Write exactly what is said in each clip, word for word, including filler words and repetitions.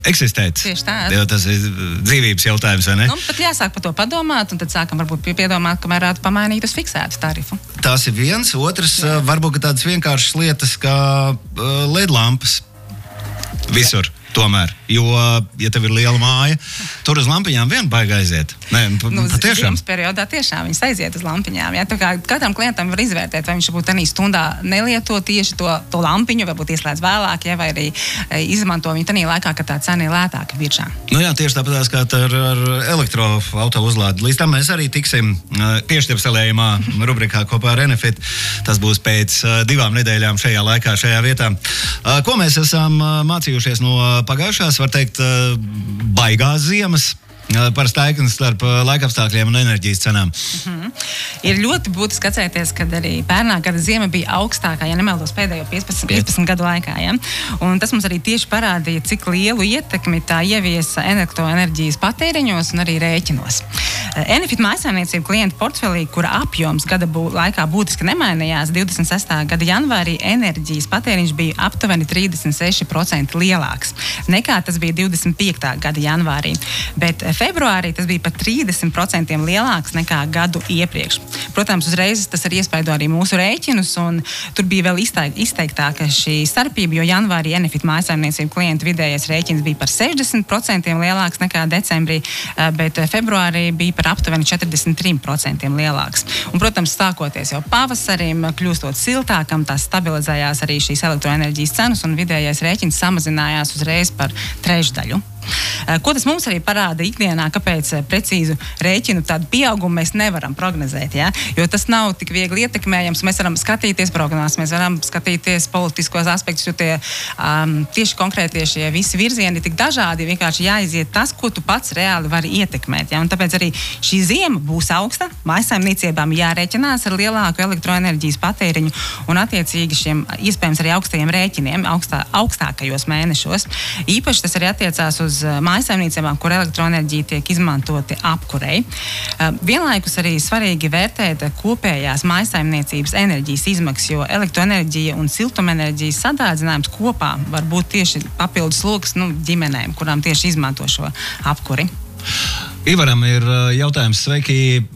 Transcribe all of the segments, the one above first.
eksistēt. Tieši tā. Jo tas ir dzīvības jautājums, vai ne? Nu, pat jāsāk par to padomāt, un tad sākam varbūt piedomāt, ka varētu pamainīt uz fiksētu tarifu. Tas ir viens, otrs, Jā. varbūt tādas vienkāršas lietas kā L E D lampas visur. Tomēr, jo, ja tev ir liela māja, tur uz lampiņām vien baigi aiziet. Nē, nu, patiešām. Ziemas periodā tiešām viņas aiziet uz lampiņām. Ja? Tā kā katram klientam var izvērtēt, vai viņš būtu tādā stundā nelieto tieši to, to lampiņu, varbūt ieslēdz vēlāk, ja? Vai arī izmanto viņu tādā laikā, kad tā cena ir lētāka virsā. Nu jā, tieši tāpat kā ar, ar elektroauto uzlādi. Līdz tam mēs arī tiksim piešķirpselējumā rubrikā kopā ar Enefit. Tas būs pēc divām nedēļām šajā laikā, šajā vietā. Ko mēs esam mācījušies no pagājušās, var teikt, baigās ziemas par staignes starp laikapstākļiem un enerģijas cenām. Mm-hmm. Ir ļoti būtiski atcerēties, ka arī pērnā gada ziema bija augstākā, ja nemaldos pēdējo piecpadsmit, piecpadsmit gadu laikā. Ja? Un tas mums arī tieši parādīja, cik lielu ietekmi tā ieviesa elektroenerģijas patēriņos un arī rēķinos. Enefit mājsaimniecību klientu portfelī, kura apjoms gada bū, laikā būtiski nemainījās, divdesmit sestā gada janvārī enerģijas patēriņš bija aptuveni trīsdesmit seši procenti lielāks nekā tas bija divdesmit piektā gada janvārī. Bet februārī tas bija pat trīsdesmit procenti lielāks nekā gadu iepriekš. Protams, uzreiz tas arī iespaido arī mūsu rēķinus, un tur bija vēl izteiktāka šī starpība, jo janvārī Enefit mājsaimniecību klientu vidējais rēķins bija par sešdesmit procentiem lielāks nekā decembrī, bet februārī bija par aptuveni četrdesmit trīs procenti lielāks. Un, protams, sākoties jau pavasarim, kļūstot siltākam, tās stabilizējās arī šīs elektroenerģijas cenas, un vidējais rēķins samazinājās uzreiz par trešdaļu. Ko tas mums arī parāda ikdienā, kāpēc precīzu rēķinu tādu pieaugumu mēs nevaram prognozēt, ja? Jo tas nav tik viegli ietekmējams. Mēs varam skatīties prognozes, mēs varam skatīties politiskos aspektus, jo tie um, tieši konkrētie šie visi virzieni ir tik dažādi, vienkārši jāiziet tas, ko tu pats reāli vari ietekmēt. Ja? Un tāpēc arī šī ziema būs augsta, mājsaimniecībām jārēķinās ar lielāku elektroenerģijas patēriņu un attiecīgi šiem iespējams arī augstajiem rēķiniem augstā, augstākajos mēnešos. Īpaši tas arī attiecās uz mājsaimniecībām, kur elektroenerģija tiek izmantoti apkurei. Vienlaikus arī svarīgi vērtēt kopējās mājsaimniecības enerģijas izmaksas, jo elektroenerģija un siltumenerģijas sadārdzinājums kopā var būt tieši papildus sloks nu, ģimenēm, kurām tieši izmanto šo apkuri. Ivaram ir jautājums, sveiki,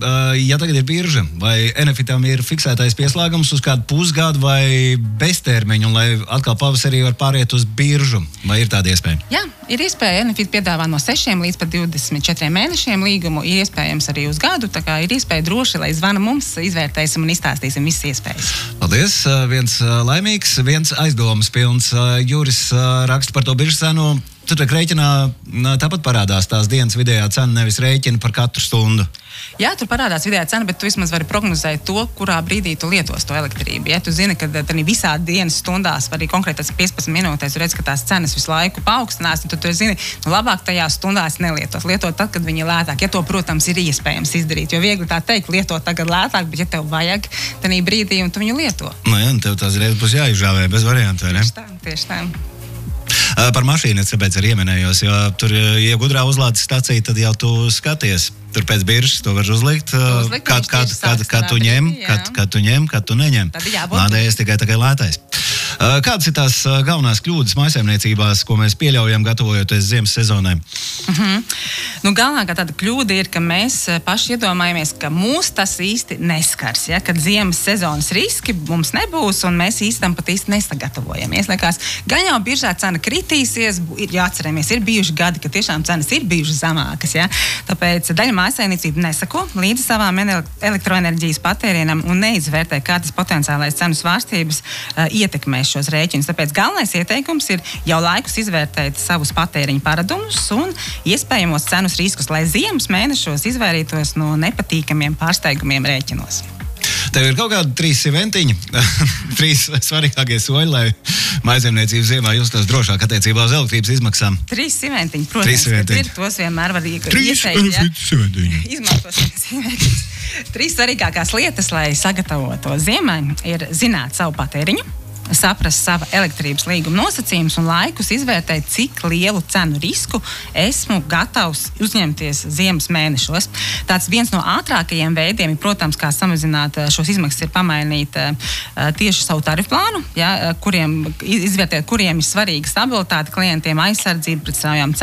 ja tagad ir birža, vai Enefitam ir fiksētais pieslēgums uz kādu pusgadu vai beztermiņu, un lai atkal pavasarī var pāriet uz biržu, vai ir tāda iespēja? Jā, ir iespēja. Enefit piedāvā no sešiem līdz pat divdesmit četriem mēnešiem līgumu, ir iespējams arī uz gadu, tā kā ir iespēja droši, lai zvana mums, izvērtēsim un izstāstīsim visas iespējas. Paldies, viens laimīgs, viens aizdomas pilns. Juris raksta par to biržas cenu. Tur rēķinā tāpat parādās tās dienas vidējā cena, nevis rēķina par katru stundu. Jā, tur parādās vidējā cena, bet tu vismaz vari prognozēt to, kurā brīdī tu lietos to elektrību. Ja tu zini, ka visā dienas stundās, arī konkrēti piecpadsmit minūtēs, tu redz, ka tās cenas visu laiku paaugstinās, tad tu zini, nu labāk tajās stundās nelietot. Lietot tad, kad viņi ir lētāk. Ja to, protams, ir iespējams izdarīt, jo viegli tā teikt, lietot tagad lētāk, bet ja tev vajag tanī brīdī un tu viņu lieto. Nu jā, tev tās reizes būs jāizžāvē bez variantu, vai ne? Tieši tā, tieši tā. Par mašīnu es tāpēc arī ieminējos, jo tur, ja gudrā uzlādes stacija, tad jau tu skaties. Tur pēc biržas to var uzlikt, uzlikt kad, kad, kad, kad, tu ņem, kad, kad tu ņem, kad tu neņem. Lādējies tikai tikai lētais. Kādas ir tās galvenās kļūdas mājsaimniecībās, ko mēs pieļaujam gatavojoties ziemas sezonai? Mm-hmm. Nu, galvenākā tāda kļūda ir, ka mēs paši iedomājamies, ka mūs tas īsti neskars, ja? Kad ziemas sezonas riski mums nebūs un mēs īstam pat īsti nesagatavojamies. Liekas, gan jau biržā cena kritīsies, ir jāatceramies, ir bijuši gadi, ka tiešām cenas ir bijušas zemākas, ja? Tāpēc daļa mājsaimniecība nesako līdzi savām elektroenerģijas patērienam un neizvērtē, kā tas potenciālais cenu svārstības uh, ietekmēs šos rēķinus. Tāpēc galvenais ieteikums ir jau laikus izvērtēt savus patēriņu paradumus un iespējamos cenas riskus, lai ziemas mēnešos izvairītos no nepatīkamiem pārsteigumiem rēķinos. Tev ir kaut kādi trīs eventiņi, trīs svarīgākie soļi, lai mājsaimniecības ziemā justos drošāk attiecībā uz elektrības izmaksām. Trīs eventiņi, protams, trīs eventiņi. Ir, tos vienmēr var ieteikt. Trīs eventiņi. Izmantosim eventiņus. Trīs svarīgākās lietas, lai sagatavotos ziemai, ir zināt savu patēriņu, saprast sava elektrības līguma nosacījumus un laikus, izvērtēt, cik lielu cenu risku esmu gatavs uzņemties ziemas mēnešos. Tāds viens no ātrākajiem veidiem, protams, kā samazināt šos izmaksas, ir pamainīt uh, tieši savu tarifu plānu, ja, kuriem, izvērtēt, kuriem ir svarīga stabilitāte klientiem, aizsardzība pret savām cenām.